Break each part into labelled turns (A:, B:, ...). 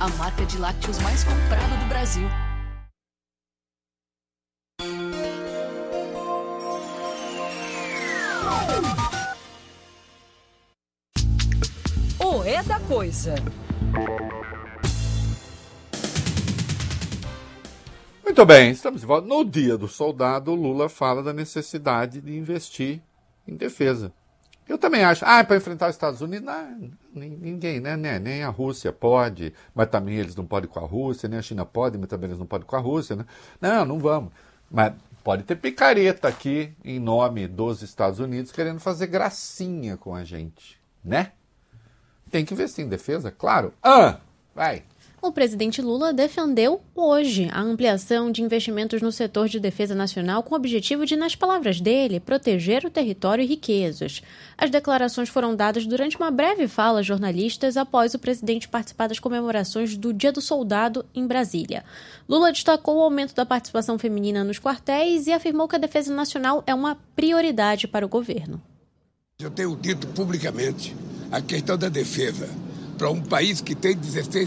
A: a marca de lácteos mais comprada do Brasil. O É da Coisa.
B: Muito bem, estamos de volta. No Dia do Soldado, o Lula fala da necessidade de investir em defesa. Eu também acho. Para enfrentar os Estados Unidos, ninguém, né? Nem a Rússia pode, mas também eles não podem com a Rússia, nem a China pode, mas também eles não podem com a Rússia, né? Não vamos. Mas pode ter picareta aqui, em nome dos Estados Unidos, querendo fazer gracinha com a gente, né? Tem que investir em defesa, claro. Vai.
C: O presidente Lula defendeu hoje a ampliação de investimentos no setor de defesa nacional com o objetivo de, nas palavras dele, proteger o território e riquezas. As declarações foram dadas durante uma breve fala a jornalistas após o presidente participar das comemorações do Dia do Soldado em Brasília. Lula destacou o aumento da participação feminina nos quartéis e afirmou que a defesa nacional é uma prioridade para o governo.
D: Eu tenho dito publicamente a questão da defesa para um país que tem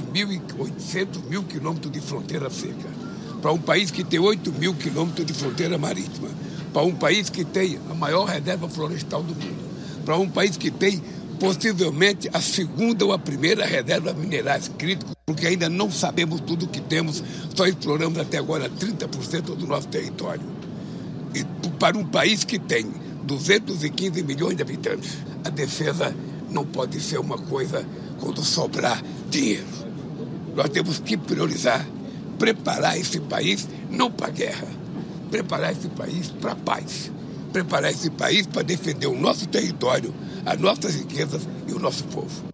D: 16.800 quilômetros de fronteira seca, para um país que tem 8.000 quilômetros de fronteira marítima, para um país que tem a maior reserva florestal do mundo, para um país que tem possivelmente a segunda ou a primeira reserva minerais críticos, porque ainda não sabemos tudo o que temos, só exploramos até agora 30% do nosso território. E para um país que tem 215 milhões de habitantes, a defesa não pode ser uma coisa quando sobrar dinheiro. Nós temos que priorizar, preparar esse país não para a guerra, preparar esse país para a paz, preparar esse país para defender o nosso território, as nossas riquezas e o nosso povo.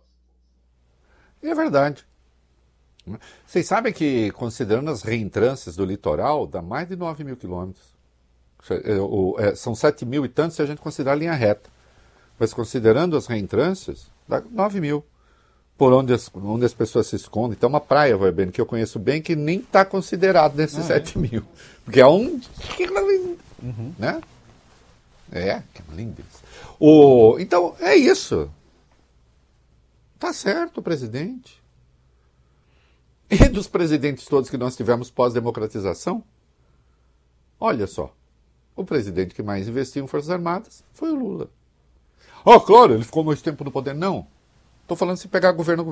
B: É verdade. Vocês sabem que, considerando as reentrâncias do litoral, dá mais de 9.000 quilômetros. São 7.000 e tantos se a gente considerar a linha reta. Mas considerando as reentrâncias, dá 9.000. Por onde as pessoas se escondem. Então, uma praia, vai bem, que eu conheço bem, que nem está considerado nesses 7.000. Porque é um... Né? Que lindo isso. Então, é isso. Tá certo o presidente. E dos presidentes todos que nós tivemos pós-democratização, olha só, o presidente que mais investiu em Forças Armadas foi o Lula. Claro, ele ficou mais tempo no poder. Não. Estou falando se pegar governo.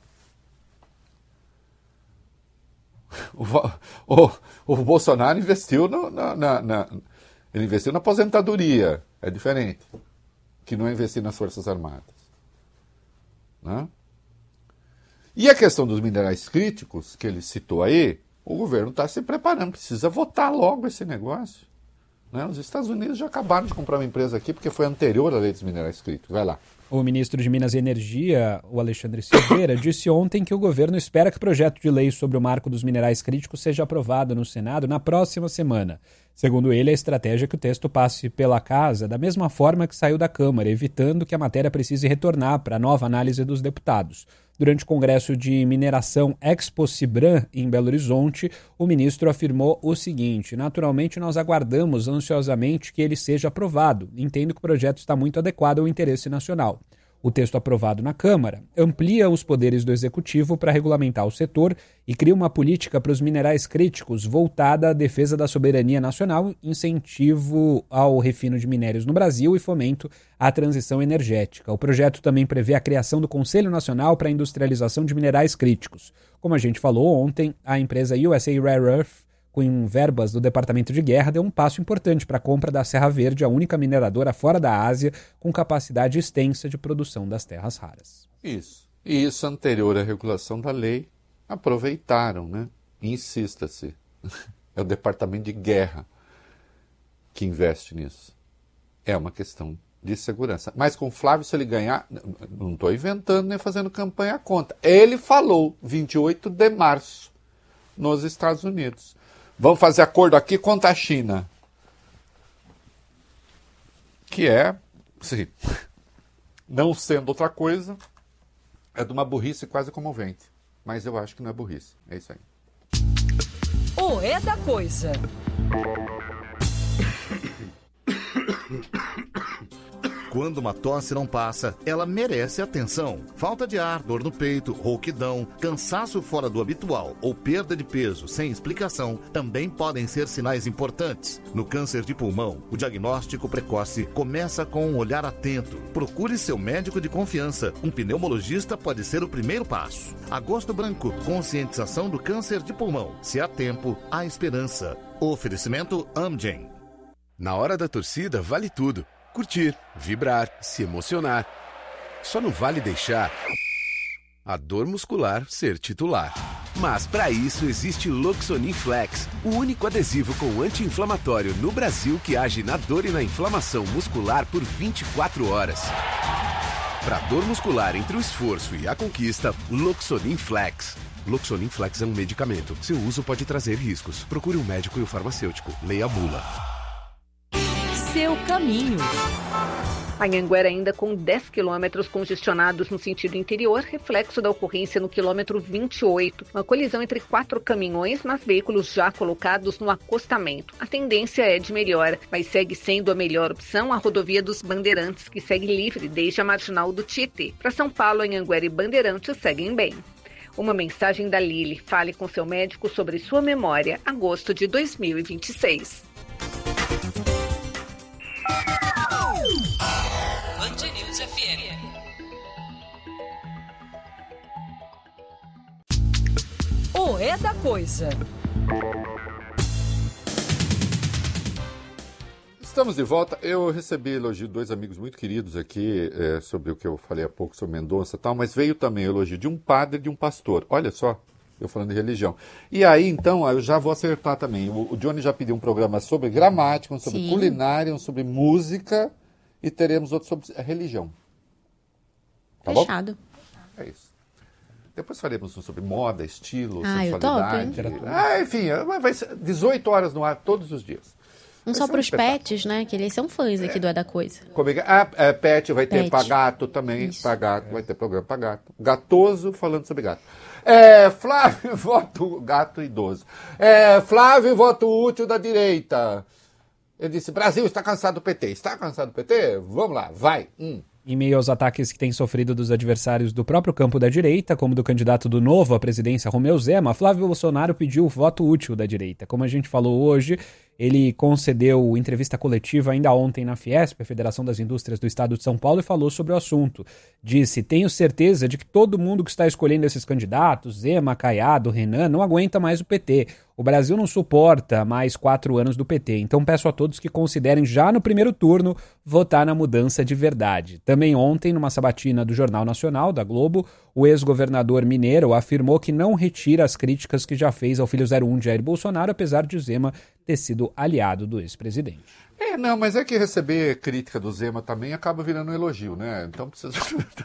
B: O Bolsonaro investiu ele investiu na aposentadoria. É diferente. Que não é investir nas Forças Armadas. Né? E a questão dos minerais críticos, que ele citou aí, o governo está se preparando. Precisa votar logo esse negócio. Né? Os Estados Unidos já acabaram de comprar uma empresa aqui porque foi anterior à lei dos minerais críticos. Vai lá.
E: O ministro de Minas e Energia, o Alexandre Silveira, disse ontem que o governo espera que o projeto de lei sobre o marco dos minerais críticos seja aprovado no Senado na próxima semana. Segundo ele, a estratégia é que o texto passe pela Casa da mesma forma que saiu da Câmara, evitando que a matéria precise retornar para a nova análise dos deputados. Durante o Congresso de Mineração Expo Cibran, em Belo Horizonte, o ministro afirmou o seguinte: naturalmente nós aguardamos ansiosamente que ele seja aprovado. Entendo que o projeto está muito adequado ao interesse nacional. O texto aprovado na Câmara amplia os poderes do Executivo para regulamentar o setor e cria uma política para os minerais críticos voltada à defesa da soberania nacional, incentivo ao refino de minérios no Brasil e fomento à transição energética. O projeto também prevê a criação do Conselho Nacional para a Industrialização de Minerais Críticos. Como a gente falou ontem, a empresa USA Rare Earth, com verbas do Departamento de Guerra, deu um passo importante para a compra da Serra Verde, a única mineradora fora da Ásia com capacidade extensa de produção das terras raras.
B: Isso. E isso anterior à regulação da lei, aproveitaram, né? Insista-se. É o Departamento de Guerra que investe nisso. É uma questão de segurança. Mas com o Flávio, se ele ganhar, não estou inventando nem fazendo campanha contra. Ele falou, 28 de março, nos Estados Unidos. Vamos fazer acordo aqui contra a China. Que é, sim, não sendo outra coisa, é de uma burrice quase comovente. Mas eu acho que não é burrice. É isso aí.
A: O É da Coisa.
F: Quando uma tosse não passa, ela merece atenção. Falta de ar, dor no peito, rouquidão, cansaço fora do habitual ou perda de peso sem explicação também podem ser sinais importantes. No câncer de pulmão, o diagnóstico precoce começa com um olhar atento. Procure seu médico de confiança. Um pneumologista pode ser o primeiro passo. Agosto Branco, conscientização do câncer de pulmão. Se há tempo, há esperança. Oferecimento Amgen.
G: Na hora da torcida, vale tudo. Curtir, vibrar, se emocionar. Só não vale deixar a dor muscular ser titular. Mas para isso existe Loxonin Flex, o único adesivo com anti-inflamatório no Brasil que age na dor e na inflamação muscular por 24 horas. Para dor muscular entre o esforço e a conquista, Loxonin Flex. Loxonin Flex é um medicamento. Seu uso pode trazer riscos. Procure um médico e o farmacêutico. Leia a bula.
A: Seu caminho.
H: Anhanguera ainda com 10 quilômetros congestionados no sentido interior, reflexo da ocorrência no quilômetro 28. Uma colisão entre 4 caminhões, mas veículos já colocados no acostamento. A tendência é de melhora, mas segue sendo a melhor opção a rodovia dos Bandeirantes, que segue livre desde a marginal do Tietê. Para São Paulo, Anhanguera e Bandeirantes seguem bem. Uma mensagem da Lili. Fale com seu médico sobre sua memória. Agosto de 2026.
A: Band News FM. O É da Coisa.
B: Estamos de volta. Eu recebi elogio de 2 amigos muito queridos aqui sobre o que eu falei há pouco sobre Mendonça e tal, mas veio também elogio de um padre e de um pastor. Olha só, eu falando de religião. E aí, então, eu já vou acertar também. O Johnny já pediu um programa sobre gramática, um sobre
C: Sim.
B: culinária, um sobre música e teremos outro sobre religião. Tá
C: Fechado.
B: bom? É isso. Depois faremos um sobre moda, estilo,
C: Eu
B: sensualidade.
C: topo,
B: Enfim, vai ser 18 horas no ar todos os dias.
C: Não só para os pets, né? Que eles são fãs aqui do É da Coisa.
B: Pet vai ter
C: Pet.
B: pra gato também.
C: Isso.
B: Pra gato, vai ter programa pra gato. Gatoso falando sobre gato. Flávio, voto gato idoso. Flávio, voto útil da direita. Ele disse, Brasil está cansado do PT. Está cansado do PT? Vamos lá, vai.
E: Em meio aos ataques que tem sofrido dos adversários do próprio campo da direita, como do candidato do Novo à presidência, Romeu Zema, Flávio Bolsonaro pediu o voto útil da direita. Como a gente falou hoje, ele concedeu entrevista coletiva ainda ontem na Fiesp, a Federação das Indústrias do Estado de São Paulo, e falou sobre o assunto. Disse, tenho certeza de que todo mundo que está escolhendo esses candidatos, Zema, Caiado, Renan, não aguenta mais o PT. O Brasil não suporta mais 4 anos do PT, então peço a todos que considerem já no primeiro turno votar na mudança de verdade. Também ontem, numa sabatina do Jornal Nacional, da Globo, o ex-governador mineiro afirmou que não retira as críticas que já fez ao filho 01 de Jair Bolsonaro, apesar de Zema ter sido aliado do ex-presidente.
B: Não, mas é que receber crítica do Zema também acaba virando um elogio, né? Então precisa...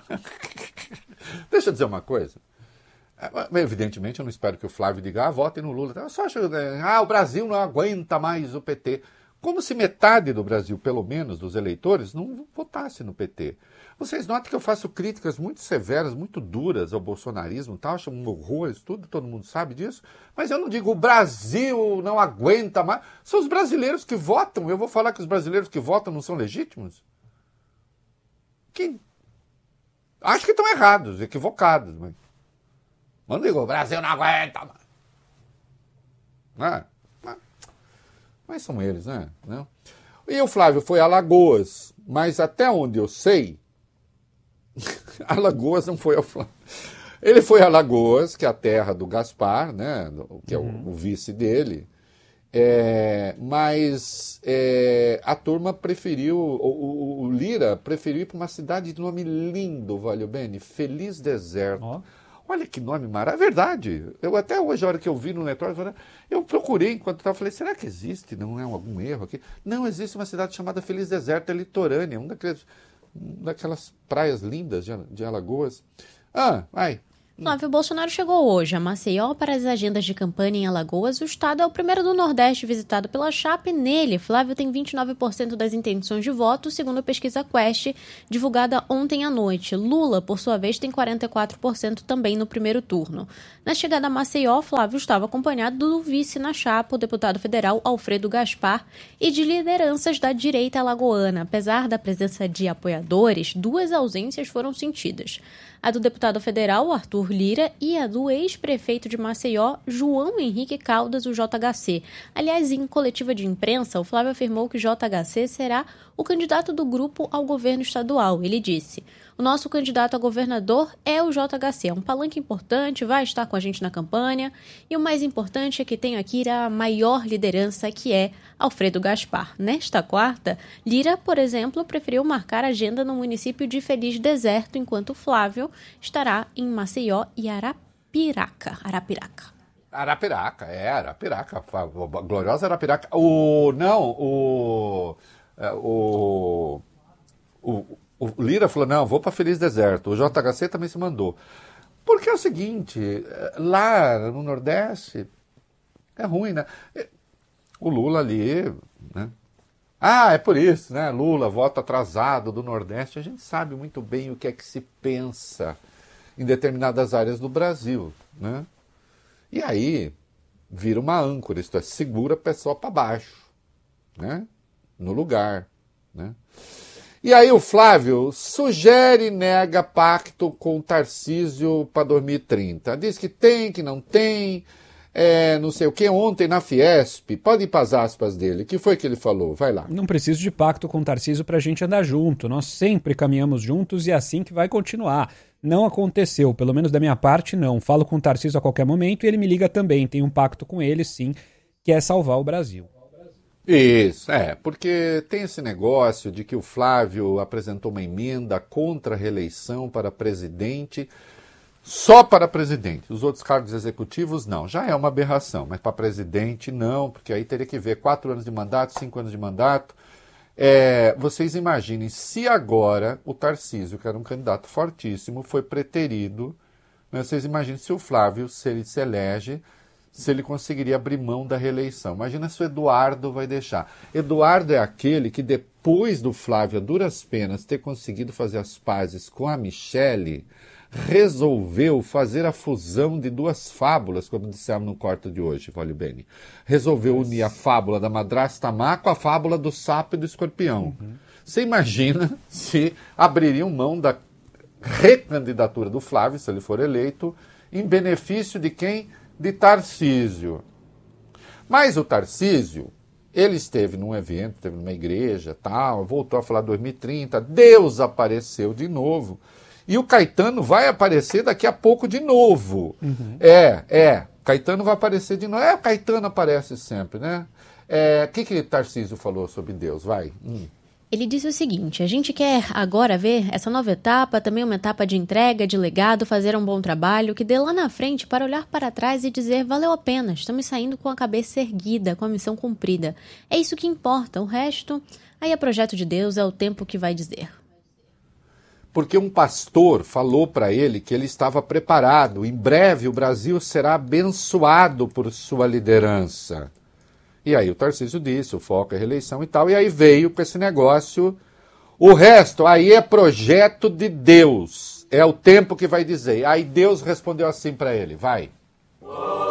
B: Deixa eu dizer uma coisa. Evidentemente, eu não espero que o Flávio diga, votem no Lula. Eu só acho, o Brasil não aguenta mais o PT. Como se metade do Brasil, pelo menos, dos eleitores, não votasse no PT. Vocês notam que eu faço críticas muito severas, muito duras ao bolsonarismo, tal, acho um horror, isso tudo, todo mundo sabe disso. Mas eu não digo, o Brasil não aguenta mais. São os brasileiros que votam. Eu vou falar que os brasileiros que votam não são legítimos? Acho que estão errados, equivocados. Mas não digo, o Brasil não aguenta mais. Mas são eles, né? Não? E o Flávio foi a Alagoas, mas até onde eu sei, Alagoas não foi ao Flávio. Ele foi a Alagoas, que é a terra do Gaspar, né? Que é o vice dele. Mas a turma preferiu, o Lira preferiu ir para uma cidade de nome lindo, Valeu Bene, Feliz Deserto. Oh. Olha que nome maravilhoso. É verdade. Eu até hoje, a hora que eu vi no Netflix, eu procurei enquanto estava, falei, será que existe? Não é algum erro aqui? Não, existe uma cidade chamada Feliz Deserto, é litorânea, daquelas praias lindas de Alagoas. Vai.
C: Flávio Bolsonaro chegou hoje a Maceió para as agendas de campanha em Alagoas. O estado é o primeiro do Nordeste visitado pela chapa e nele, Flávio tem 29% das intenções de voto, segundo a pesquisa Quest, divulgada ontem à noite. Lula, por sua vez, tem 44% também no primeiro turno. Na chegada a Maceió, Flávio estava acompanhado do vice na chapa, o deputado federal Alfredo Gaspar, e de lideranças da direita alagoana. Apesar da presença de apoiadores, 2 ausências foram sentidas. A do deputado federal Arthur Lira e a do ex-prefeito de Maceió, João Henrique Caldas, o JHC. Aliás, em coletiva de imprensa, o Flávio afirmou que o JHC será o candidato do grupo ao governo estadual. Ele disse: "O nosso candidato a governador é o JHC, é um palanque importante, vai estar com a gente na campanha, e o mais importante é que tem aqui a maior liderança, que é Alfredo Gaspar." Nesta quarta, Lira, por exemplo, preferiu marcar agenda no município de Feliz Deserto, enquanto Flávio estará em Maceió e Arapiraca.
B: Arapiraca, a gloriosa Arapiraca. O Lira falou, não, vou para Feliz Deserto. O JHC também se mandou. Porque é o seguinte, lá no Nordeste é ruim, né? O Lula ali, né? Ah, é por isso, né? Lula, voto atrasado do Nordeste. A gente sabe muito bem o que é que se pensa em determinadas áreas do Brasil, né? E aí vira uma âncora, isto é, segura a pessoa para baixo, né? No lugar, né? E aí o Flávio sugere e nega pacto com o Tarcísio para 2030. Diz que tem, que não tem, não sei o que. Ontem na Fiesp, pode ir para as aspas dele. O que foi que ele falou? Vai lá.
E: Não preciso de pacto com o Tarcísio para a gente andar junto. Nós sempre caminhamos juntos e é assim que vai continuar. Não aconteceu, pelo menos da minha parte, não. Falo com o Tarcísio a qualquer momento e ele me liga também. Tem um pacto com ele, sim, que é salvar o Brasil.
B: Isso, porque tem esse negócio de que o Flávio apresentou uma emenda contra a reeleição para presidente, só para presidente. Os outros cargos executivos, não. Já é uma aberração, mas para presidente, não, porque aí teria que ver 4 anos de mandato, 5 anos de mandato. Vocês imaginem, se agora o Tarcísio, que era um candidato fortíssimo, foi preterido, né, vocês imaginem se o Flávio, se ele se elege, se ele conseguiria abrir mão da reeleição. Imagina se o Eduardo vai deixar. Eduardo é aquele que, depois do Flávio, a duras penas, ter conseguido fazer as pazes com a Michele, resolveu fazer a fusão de 2 fábulas, como dissemos no corte de hoje, Vale Bene. Resolveu unir a fábula da madrasta má com a fábula do sapo e do escorpião. Você imagina se abririam mão da recandidatura do Flávio, se ele for eleito, em benefício de quem? De Tarcísio. Mas o Tarcísio, ele esteve num evento, esteve numa igreja, tal, voltou a falar 2030, Deus apareceu de novo. E o Caetano vai aparecer daqui a pouco de novo. Caetano vai aparecer de novo. O Caetano aparece sempre, né? O que Tarcísio falou sobre Deus? Vai.
C: Ele disse o seguinte: a gente quer agora ver essa nova etapa, também uma etapa de entrega, de legado, fazer um bom trabalho, que dê lá na frente para olhar para trás e dizer, valeu a pena, estamos saindo com a cabeça erguida, com a missão cumprida. É isso que importa, o resto, aí é projeto de Deus, é o tempo que vai dizer.
B: Porque um pastor falou para ele que ele estava preparado, em breve o Brasil será abençoado por sua liderança. E aí o Tarcísio disse, o foco é reeleição e tal, e aí veio com esse negócio. O resto aí é projeto de Deus, é o tempo que vai dizer. Aí Deus respondeu assim para ele, vai.